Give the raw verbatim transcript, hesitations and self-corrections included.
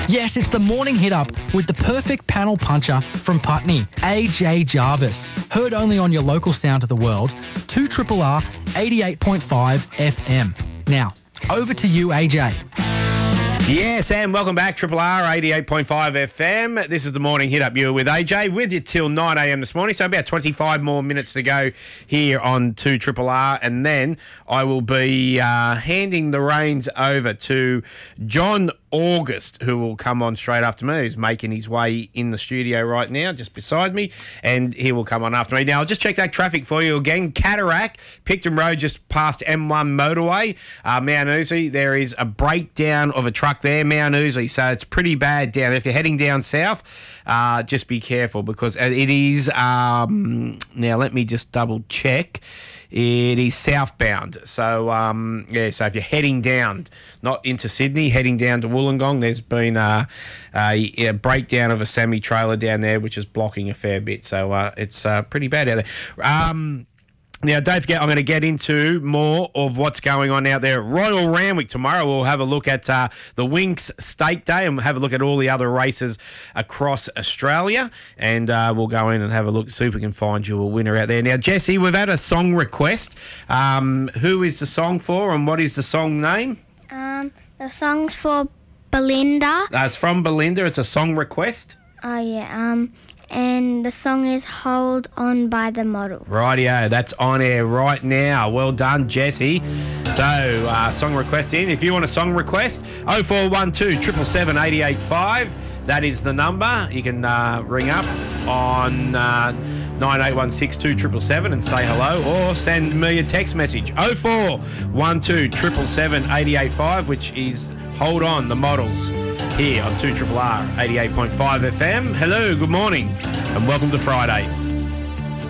Yes, it's the morning hit up with the perfect panel puncher from Putney, A J Jarvis. Heard only on your local sound of the world, two R R R eighty-eight point five F M. Now, over to you, A J. Yes, and welcome back, Triple R eighty-eight point five F M. This is the morning hit up. You're with A J, with you till nine a.m. this morning, so about twenty-five more minutes to go here on two Triple R, and then I will be uh, handing the reins over to John August, who will come on straight after me. He's making his way in the studio right now, just beside me, and he will come on after me. Now, I'll just check that traffic for you again. Cataract, Picton Road, just past M one motorway. Uh, Mount Uzi, there is a breakdown of a truck there, Mount Uzi, so it's pretty bad down there. If you're heading down south, uh, just be careful because it is, um, now let me just double check. It is southbound. So, um, yeah, so if you're heading down, not into Sydney, heading down to Wollongong, there's been a, a, a breakdown of a semi-trailer down there, which is blocking a fair bit. So uh, it's uh, pretty bad out there. Um, Now, don't forget, I'm going to get into more of what's going on out there at Royal Randwick. Tomorrow we'll have a look at uh, the Winx Stake Day and we'll have a look at all the other races across Australia. And uh, we'll go in and have a look, see if we can find you a winner out there. Now, Jesse, we've had a song request. Um, who is the song for and what is the song name? Um, the song's for Belinda. Uh, it's from Belinda. It's a song request. Oh, yeah. Um, and the song is Hold On by the Models. Rightio, that's on air right now. Well done, Jesse. So, uh, song request in. If you want a song request, oh four one two, seven seven seven, eight eight five. That is the number. You can uh, ring up on uh, nine eight one six two seven seven seven and say hello, or send me a text message, oh four one two, seven seven seven, eight eight five, which is Hold On, the Models, here on two R R R eighty-eight point five F M. Hello, good morning, and welcome to Fridays.